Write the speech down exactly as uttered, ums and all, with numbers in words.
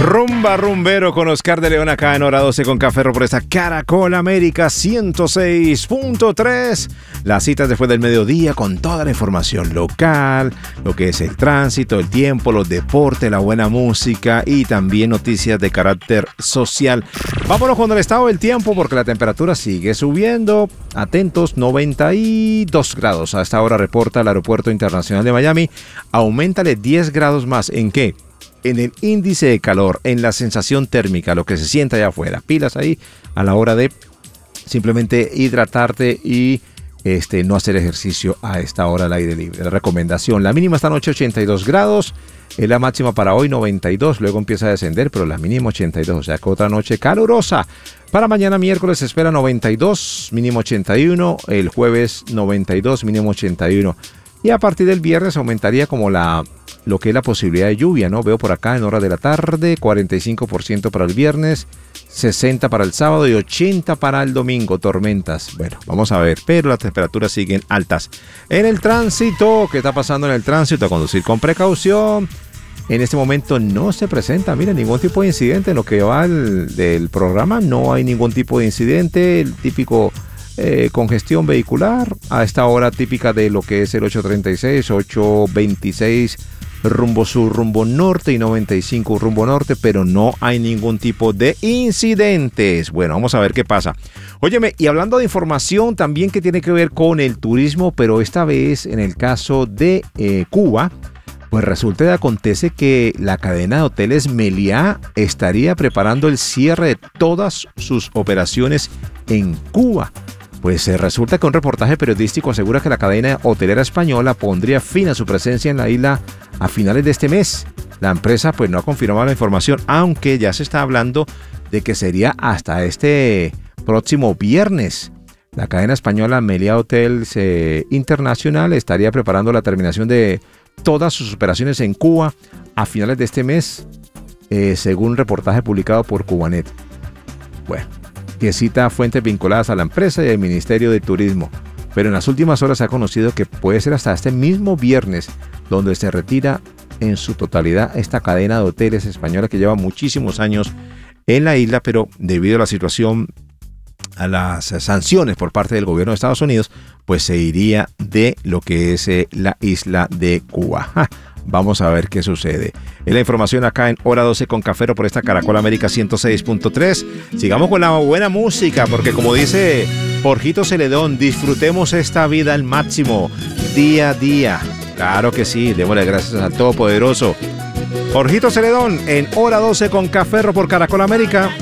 Rumba rumbero con Oscar de León acá en Hora doce con Café por esta Caracol América ciento seis punto tres. Las citas después del mediodía con toda la información local, lo que es el tránsito, el tiempo, los deportes, la buena música y también noticias de carácter social. Vámonos con el estado del tiempo porque la temperatura sigue subiendo. Atentos, noventa y dos grados. A esta hora reporta el Aeropuerto Internacional de Miami. Auméntale diez grados más. ¿En qué? En el índice de calor, en la sensación térmica, lo que se sienta allá afuera. Pilas ahí a la hora de simplemente hidratarte y este, no hacer ejercicio a esta hora al aire libre. La recomendación, la mínima esta noche ochenta y dos grados, es la máxima para hoy noventa y dos, luego empieza a descender, pero la mínima ochenta y dos, o sea que otra noche calurosa. Para mañana miércoles se espera noventa y dos, mínimo ochenta y uno, el jueves noventa y dos, mínimo ochenta y uno. Y a partir del viernes aumentaría como la... lo que es la posibilidad de lluvia, ¿no? Veo por acá en hora de la tarde, cuarenta y cinco por ciento para el viernes, sesenta para el sábado y ochenta para el domingo, tormentas. Bueno, vamos a ver, pero las temperaturas siguen altas. En el tránsito, ¿qué está pasando en el tránsito? A conducir con precaución. En este momento no se presenta, mira, ningún tipo de incidente. En lo que va el, del programa no hay ningún tipo de incidente, el típico... Eh, congestión vehicular a esta hora típica de lo que es el ocho treinta y seis, ocho veintiséis rumbo sur, rumbo norte y noventa y cinco rumbo norte, pero no hay ningún tipo de incidentes. Bueno, vamos a ver qué pasa. Óyeme, y hablando de información también que tiene que ver con el turismo, pero esta vez en el caso de eh, Cuba, pues resulta y acontece que la cadena de hoteles Meliá estaría preparando el cierre de todas sus operaciones en Cuba. Pues eh, resulta que un reportaje periodístico asegura que la cadena hotelera española pondría fin a su presencia en la isla a finales de este mes. La empresa pues no ha confirmado la información, aunque ya se está hablando de que sería hasta este próximo viernes. La cadena española Meliá Hotels eh, International estaría preparando la terminación de todas sus operaciones en Cuba a finales de este mes, eh, según un reportaje publicado por Cubanet. Bueno, que cita fuentes vinculadas a la empresa y al Ministerio de Turismo. Pero en las últimas horas se ha conocido que puede ser hasta este mismo viernes donde se retira en su totalidad esta cadena de hoteles española que lleva muchísimos años en la isla, pero debido a la situación, a las sanciones por parte del gobierno de Estados Unidos, pues se iría de lo que es eh, la isla de Cuba. ¡Ja! Vamos a ver qué sucede. Es la información acá en Hora doce con Cafero por esta Caracol América ciento seis punto tres. Sigamos con la buena música, porque como dice Jorgito Celedón, disfrutemos esta vida al máximo, día a día. Claro que sí, démosle gracias al Todopoderoso. Jorgito Celedón en Hora doce con Cafero por Caracol América.